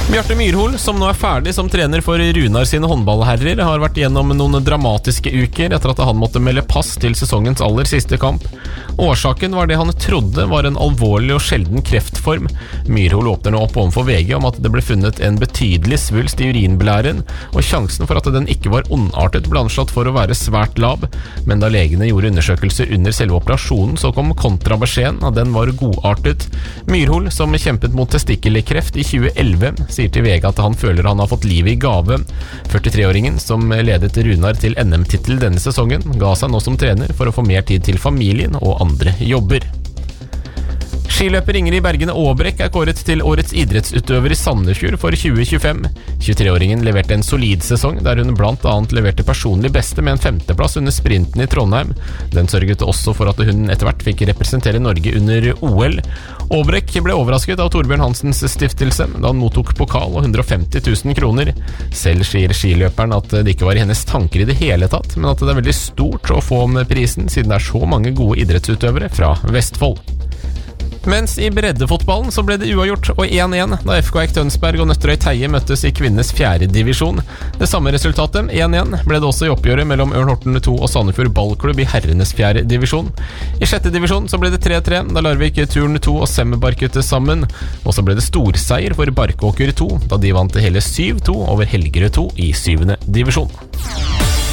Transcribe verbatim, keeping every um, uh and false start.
Bjarte Myrhol, som nå er ferdig som trener for Runar sine håndballherrer, har vært gjennom noen dramatiske uker etter at han måtte melde pass til sesongens aller siste kamp. Årsaken var det han trodde var en alvorlig og sjelden kreftform. Myrhol åpner nå opp overfor V G om at det ble funnet en betydelig svulst i urinblæren, og sjansen for at den ikke var ondartet ble anslått for å være svært lav. Men da legene gjorde undersøkelser under selve operasjonen, så kom kontrabeskjeden at den var godartet. Myrhol, som kjempet mot testikkelkreft i tjue elleve, sier til V G at han føler han har fått livet i gave. førtitre-åringen, som ledet Runar til N M-tittel denne sesongen, ga seg nå som trener for å få mer tid til familien og andre jobber. Skiløper Ingrid Bergene Aabrekk er kåret til årets idrettsutøver i Sandefjord for tjue tjuefem. tjuetre-åringen leverte en solid sesong, der hun blant annet leverte personlig beste med en femteplass under sprinten i Trondheim. Den sørget også for at hun etter hvert fikk representere Norge under O L. Aabrekk ble overrasket av Torbjørn Hansens stiftelse da han mottok pokal og hundre og femti tusen kroner. Selv sier skiløperen at det ikke var i hennes tanker i det hele tatt, men at det er veldig stort å få om prisen, siden det er så mange gode idrettsutøvere fra Vestfold. Mens i breddefotballen så ble det uavgjort og én én da F K Eik Tønsberg og Nøtterøy Teie møttes i kvinnes fjerde divisjon. Det samme resultatet, én én, ble det også i oppgjøret mellom Ørn Horten to og Sandefjord Ballklubb i herrenes fjerde divisjon. I sjette divisjon så ble det tre tre da Larvik Turn to og Sem barket sammen, og så ble det storseier for Barkåker to da de vant hele syv to over Helgerød to i syvende divisjon.